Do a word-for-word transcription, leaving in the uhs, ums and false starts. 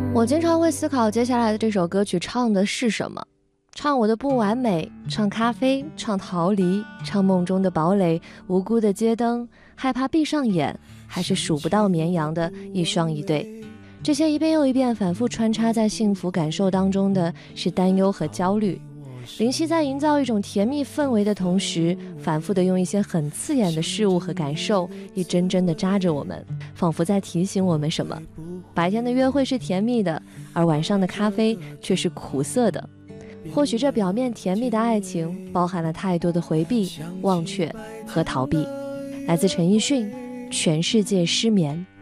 我经常会思考接下来的这首歌曲唱的是什么，唱我的不完美，唱咖啡，唱逃离，唱梦中的堡垒，无辜的街灯，害怕闭上眼，还是数不到绵羊的一双一对。这些一遍又一遍反复穿插在幸福感受当中的是担忧和焦虑。林夕在营造一种甜蜜氛围的同时，反复的用一些很刺眼的事物和感受一针针的扎着我们，仿佛在提醒我们什么。白天的约会是甜蜜的，而晚上的咖啡却是苦涩的。或许这表面甜蜜的爱情包含了太多的回避、忘却和逃避。来自陈奕迅，全世界失眠。